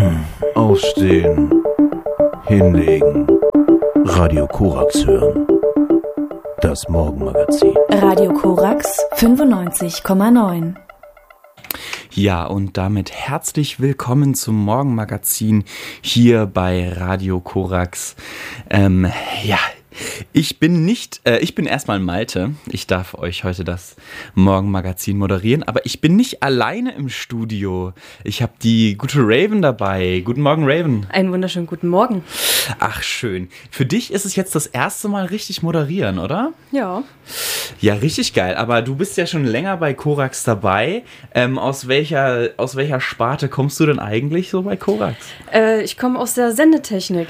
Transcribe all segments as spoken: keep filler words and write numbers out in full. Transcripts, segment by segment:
Aufstehen, hinlegen, Radio Korax hören. Das Morgenmagazin. Radio Korax fünfundneunzig Komma neun. Ja, und damit herzlich willkommen zum Morgenmagazin hier bei Radio Korax. Ähm, ja, ich bin nicht, äh, ich bin erstmal Malte. Ich darf euch heute das Morgenmagazin moderieren, aber ich bin nicht alleine im Studio. Ich habe die gute Raven dabei. Guten Morgen, Raven. Einen wunderschönen guten Morgen. Ach, schön. Für dich ist es jetzt das erste Mal richtig moderieren, oder? Ja. Ja, richtig geil. Aber du bist ja schon länger bei Korax dabei. Ähm, aus welcher, aus welcher Sparte kommst du denn eigentlich so bei Korax? Äh, ich komme aus der Sendetechnik.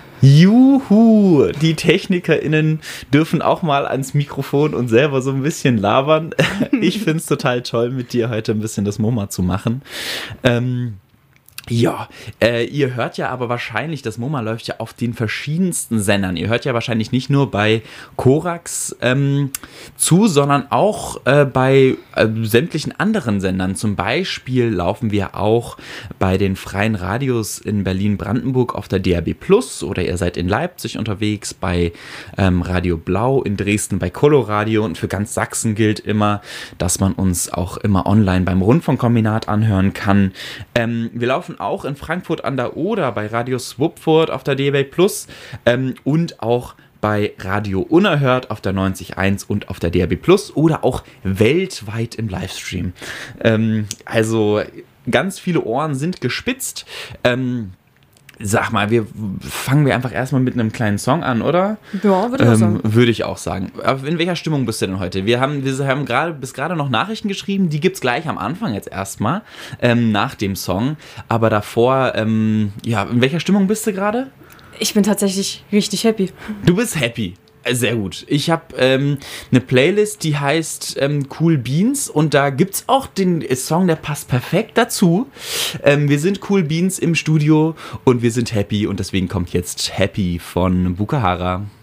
Juhu, die TechnikerInnen dürfen auch mal ans Mikrofon und selber so ein bisschen labern. Ich finde es total toll, mit dir heute ein bisschen das MoMA zu machen. Ähm, ja, äh, ihr hört ja aber wahrscheinlich, das MoMA läuft ja auf den verschiedensten Sendern. Ihr hört ja wahrscheinlich nicht nur bei Korax ähm, zu, sondern auch äh, bei äh, sämtlichen anderen Sendern. Zum Beispiel laufen wir auch bei den freien Radios in Berlin-Brandenburg auf der D A B Plus, oder ihr seid in Leipzig unterwegs bei ähm, Radio Blau, in Dresden bei Coloradio, und für ganz Sachsen gilt immer, dass man uns auch immer online beim Rundfunkkombinat anhören kann. Ähm, wir laufen auch in Frankfurt an der Oder bei Radio Swupfurt auf der D A B Plus ähm, und auch bei Radio Unerhört auf der neunzig Komma eins und auf der D A B Plus oder auch weltweit im Livestream. Ähm, also ganz viele Ohren sind gespitzt. Ähm, Sag mal, wir fangen wir einfach erstmal mit einem kleinen Song an, oder? Ja, würde ich auch sagen. Würde ich auch sagen. Aber in welcher Stimmung bist du denn heute? Wir haben, wir haben gerade bis gerade noch Nachrichten geschrieben, die gibt's gleich am Anfang jetzt erstmal, ähm, nach dem Song. Aber davor, ähm, ja, in welcher Stimmung bist du gerade? Ich bin tatsächlich richtig happy. Du bist happy. Sehr gut. Ich habe ähm, eine Playlist, die heißt ähm, Cool Beans, und da gibt's auch den Song, der passt perfekt dazu. Ähm, wir sind Cool Beans im Studio und wir sind happy, und deswegen kommt jetzt Happy von Bukahara.